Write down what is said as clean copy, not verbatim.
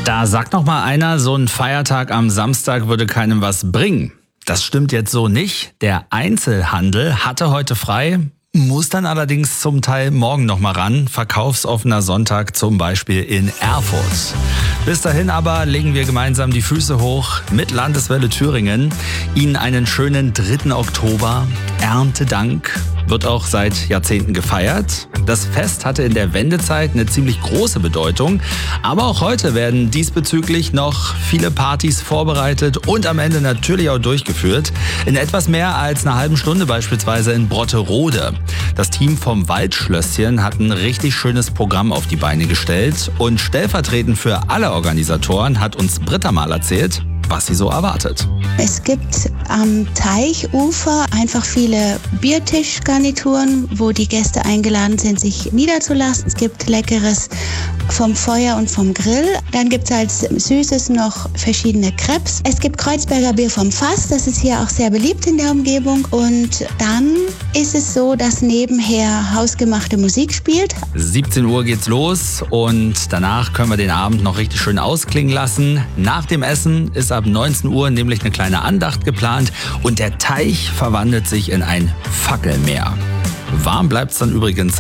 Da sagt noch mal einer, so ein Feiertag am Samstag würde keinem was bringen. Das stimmt jetzt so nicht. Der Einzelhandel hatte heute frei, muss dann allerdings zum Teil morgen noch mal ran. Verkaufsoffener Sonntag zum Beispiel in Erfurt. Bis dahin aber legen wir gemeinsam die Füße hoch mit Landeswelle Thüringen. Ihnen einen schönen 3. Oktober. Erntedank wird auch seit Jahrzehnten gefeiert. Das Fest hatte in der Wendezeit eine ziemlich große Bedeutung. Aber auch heute werden diesbezüglich noch viele Partys vorbereitet und am Ende natürlich auch durchgeführt. In etwas mehr als einer halben Stunde beispielsweise in Brotterode. Das Team vom Waldschlösschen hat ein richtig schönes Programm auf die Beine gestellt. Und stellvertretend für alle Organisatoren hat uns Britta mal erzählt, was sie so erwartet. Es gibt am Teichufer einfach viele Biertischgarnituren, wo die Gäste eingeladen sind, sich niederzulassen. Es gibt Leckeres vom Feuer und vom Grill. Dann gibt es als Süßes noch verschiedene Crepes. Es gibt Kreuzberger Bier vom Fass, das ist hier auch sehr beliebt in der Umgebung. Und dann ist es so, dass nebenher hausgemachte Musik spielt. 17 Uhr geht's los und danach können wir den Abend noch richtig schön ausklingen lassen. Nach dem Essen ist ab 19 Uhr nämlich eine kleine Andacht geplant und der Teich verwandelt sich in ein Fackelmeer. Warm bleibt's dann übrigens